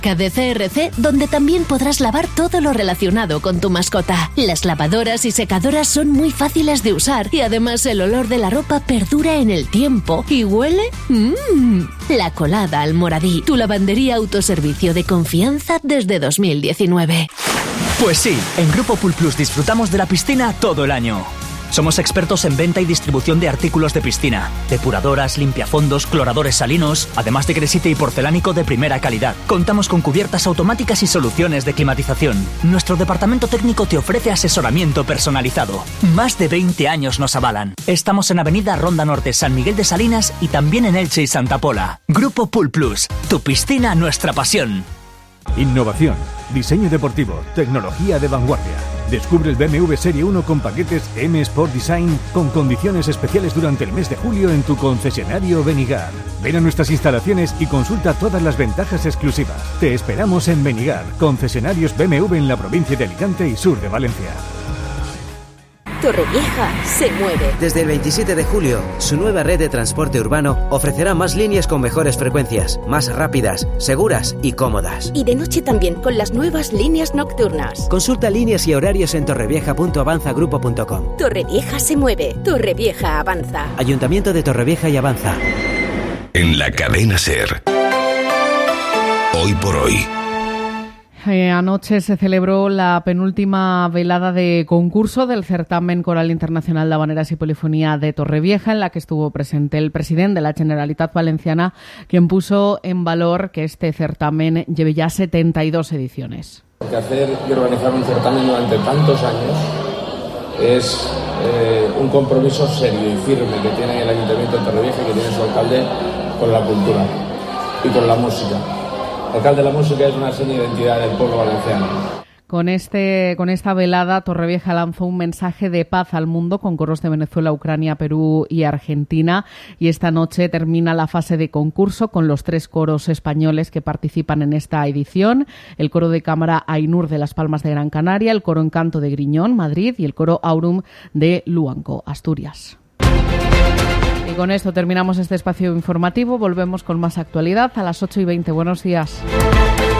de CRC, donde también podrás lavar todo lo relacionado con tu mascota. Las lavadoras y secadoras son muy fáciles de usar y además el olor de la ropa perdura en el tiempo. ¿Y huele? La Colada Almoradí, tu lavandería autoservicio de confianza desde 2019. Pues sí, en Grupo Pool Plus disfrutamos de la piscina todo el año. Somos expertos en venta y distribución de artículos de piscina, depuradoras, limpiafondos, cloradores salinos, además de gresite y porcelánico de primera calidad. Contamos con cubiertas automáticas y soluciones de climatización. Nuestro departamento técnico te ofrece asesoramiento personalizado. Más de 20 años nos avalan. Estamos en Avenida Ronda Norte, San Miguel de Salinas y también en Elche y Santa Pola. Grupo Pool Plus, tu piscina, nuestra pasión. Innovación, diseño deportivo, tecnología de vanguardia. Descubre el BMW Serie 1 con paquetes M Sport Design con condiciones especiales durante el mes de julio en tu concesionario Benigar. Ven a nuestras instalaciones y consulta todas las ventajas exclusivas. Te esperamos en Benigar, concesionarios BMW en la provincia de Alicante y sur de Valencia. Torrevieja se mueve. Desde el 27 de julio, su nueva red de transporte urbano ofrecerá más líneas con mejores frecuencias, más rápidas, seguras y cómodas. Y de noche también con las nuevas líneas nocturnas. Consulta líneas y horarios en torrevieja.avanzagrupo.com. Torrevieja se mueve. Torrevieja avanza. Ayuntamiento de Torrevieja y Avanza. En la cadena SER. Hoy por hoy. Anoche se celebró la penúltima velada de concurso del certamen Coral Internacional de Habaneras y Polifonía de Torrevieja, en la que estuvo presente el presidente de la Generalitat Valenciana, quien puso en valor que este certamen lleve ya 72 ediciones. Porque hacer y organizar un certamen durante tantos años es un compromiso serio y firme que tiene el Ayuntamiento de Torrevieja y que tiene su alcalde con la cultura y con la música. El alcalde de la música es una seña de identidad del pueblo valenciano. Con esta velada, Torrevieja lanzó un mensaje de paz al mundo con coros de Venezuela, Ucrania, Perú y Argentina. Y esta noche termina la fase de concurso con los 3 coros españoles que participan en esta edición. El coro de cámara Ainur de Las Palmas de Gran Canaria, el coro Encanto de Griñón, Madrid, y el coro Aurum de Luanco, Asturias. Y con esto terminamos este espacio informativo. Volvemos con más actualidad a las 8:20. Buenos días.